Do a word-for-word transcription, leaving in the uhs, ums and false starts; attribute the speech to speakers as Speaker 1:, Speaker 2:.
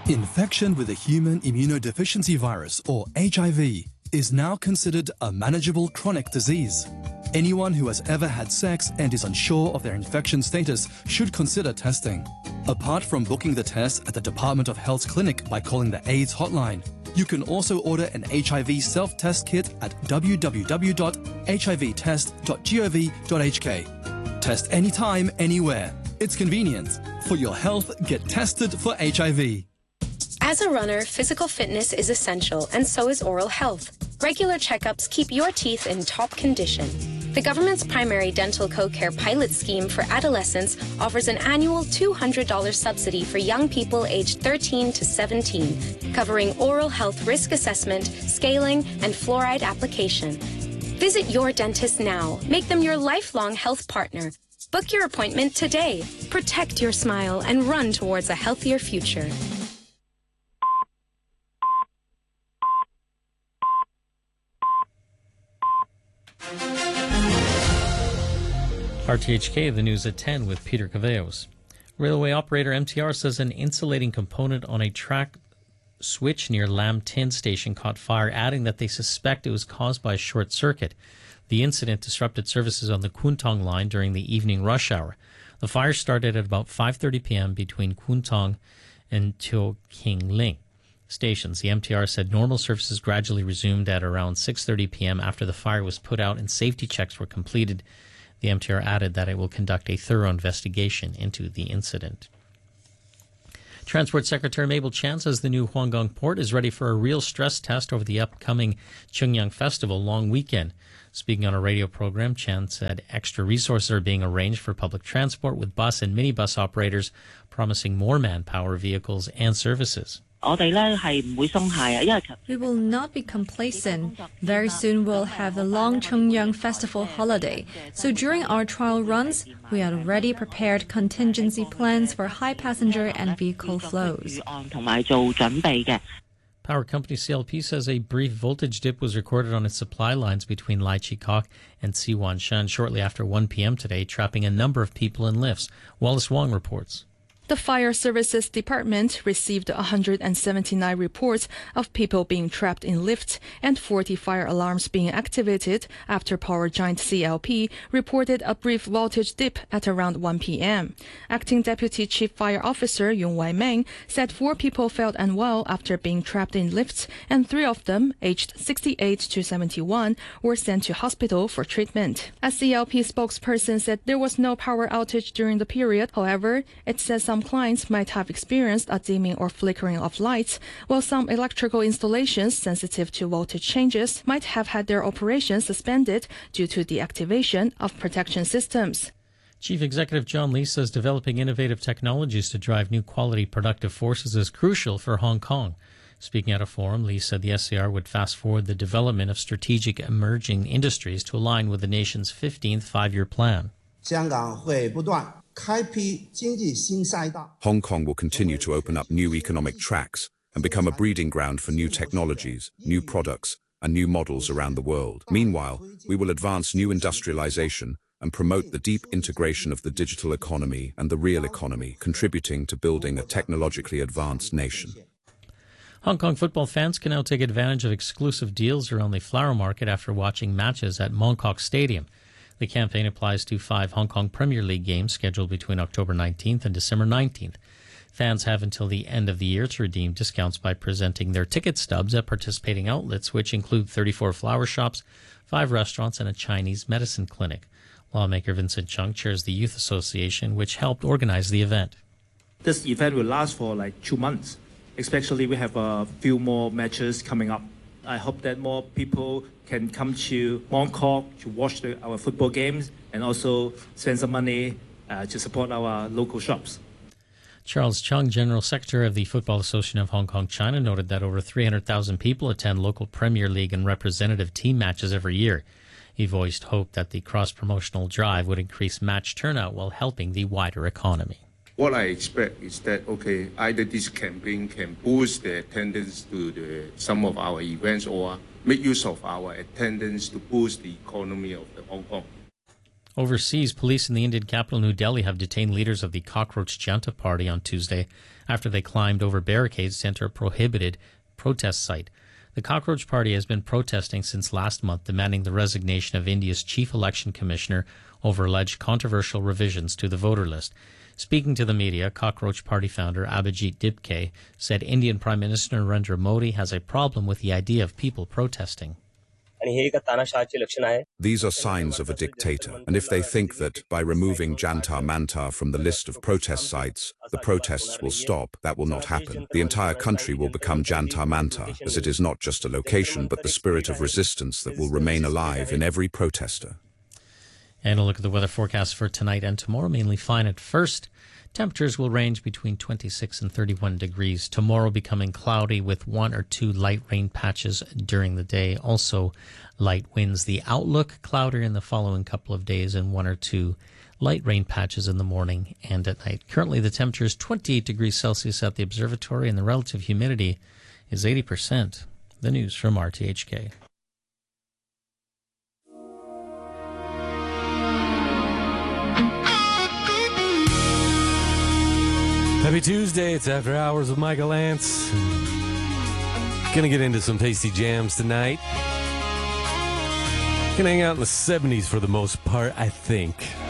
Speaker 1: Infection with a human immunodeficiency virus, or H I V, is now considered a manageable chronic disease. Anyone who has ever had sex and is unsure of their infection status should consider testing. Apart from booking the test at the Department of Health's clinic by calling the AIDS hotline, you can also order an H I V self-test kit at w w w dot h i v test dot gov dot h k. Test anytime, anywhere. It's convenient. For your health, get tested for H I V.
Speaker 2: As a runner, physical fitness is essential, and so is oral health. Regular checkups keep your teeth in top condition. The government's primary dental co-care pilot scheme for adolescents offers an annual two hundred dollars subsidy for young people aged thirteen to seventeen, covering oral health risk assessment, scaling, and fluoride application. Visit your dentist now. Make them your lifelong health partner. Book your appointment today. Protect your smile and run towards a healthier future.
Speaker 3: R T H K, the news at ten with Peter Caveos. Railway operator M T R says an insulating component on a track switch near Lam Tin station caught fire, adding that they suspect it was caused by a short circuit. The incident disrupted services on the Kwun Tong line during the evening rush hour. The fire started at about five thirty p.m. between Kwun Tong and Teo King Ling stations. The M T R said normal services gradually resumed at around six thirty p.m. after the fire was put out and safety checks were completed. The M T R added that it will conduct a thorough investigation into the incident. Transport Secretary Mabel Chan says the new Huanggang port is ready for a real stress test over the upcoming Qingyang Festival long weekend. Speaking on a radio program, Chan said extra resources are being arranged for public transport with bus and minibus operators, promising more manpower, vehicles, and services.
Speaker 4: We will not be complacent. Very soon we'll have the long Qingyang Festival holiday. So during our trial runs, we had already prepared contingency plans for high passenger and vehicle flows.
Speaker 3: Power company C L P says a brief voltage dip was recorded on its supply lines between Lai Chi Kok and Siwanshan shortly after one p.m. today, trapping a number of people in lifts. Wallace Wong reports.
Speaker 5: The Fire Services Department received one hundred seventy-nine reports of people being trapped in lifts and forty fire alarms being activated after power giant C L P reported a brief voltage dip at around one p.m. Acting Deputy Chief Fire Officer Yong Wai Meng said four people felt unwell after being trapped in lifts, and three of them, aged sixty-eight to seventy-one, were sent to hospital for treatment. A C L P spokesperson said there was no power outage during the period. However, it says some clients might have experienced a dimming or flickering of lights, while some electrical installations sensitive to voltage changes might have had their operations suspended due to the activation of protection systems.
Speaker 3: Chief Executive John Lee says developing innovative technologies to drive new quality productive forces is crucial for Hong Kong. Speaking at a forum, Lee said the S C R would fast-forward the development of strategic emerging industries to align with the nation's fifteenth five-year plan.
Speaker 6: Hong Kong will continue to open up new economic tracks and become a breeding ground for new technologies, new products, and new models around the world. Meanwhile, we will advance new industrialization and promote the deep integration of the digital economy and the real economy, contributing to building a technologically advanced nation.
Speaker 3: Hong Kong football fans can now take advantage of exclusive deals around the flower market after watching matches at Mong Kok Stadium. The campaign applies to five Hong Kong Premier League games scheduled between October nineteenth and December nineteenth. Fans have until the end of the year to redeem discounts by presenting their ticket stubs at participating outlets, which include thirty-four flower shops, five restaurants, and a Chinese medicine clinic. Lawmaker Vincent Chung chairs the Youth Association, which helped organize the event.
Speaker 7: This event will last for like two months. Especially we have a few more matches coming up. I hope that more people can come to Mong Kok to watch the, our football games and also spend some money uh, to support our local shops.
Speaker 3: Charles Chung, General Secretary of the Football Association of Hong Kong, China, noted that over three hundred thousand people attend local Premier League and representative team matches every year. He voiced hope that the cross-promotional drive would increase match turnout while helping the wider economy.
Speaker 8: What I expect is that, okay, either this campaign can boost the attendance to the, some of our events or make use of our attendance to boost the economy of the Hong Kong.
Speaker 3: Overseas, police in the Indian capital New Delhi have detained leaders of the Cockroach Janta Party on Tuesday after they climbed over barricades to enter a prohibited protest site. The Cockroach Party has been protesting since last month, demanding the resignation of India's chief election commissioner over alleged controversial revisions to the voter list. Speaking to the media, Cockroach Party founder Abhijit Dibke said Indian Prime Minister Narendra Modi has a problem with the idea of people protesting.
Speaker 6: These are signs of a dictator, and if they think that by removing Jantar Mantar from the list of protest sites, the protests will stop, that will not happen. The entire country will become Jantar Mantar, as it is not just a location, but the spirit of resistance that will remain alive in every protester.
Speaker 3: And a look at the weather forecast for tonight and tomorrow, mainly fine at first. Temperatures will range between twenty-six and thirty-one degrees. Tomorrow becoming cloudy with one or two light rain patches during the day. Also light winds. The outlook cloudier in the following couple of days and one or two light rain patches in the morning and at night. Currently the temperature is twenty-eight degrees Celsius at the observatory and the relative humidity is eighty percent. The news from R T H K.
Speaker 9: Happy Tuesday. It's After Hours with Michael Lance. Gonna get into some tasty jams tonight. Gonna hang out in the seventies for the most part, I think.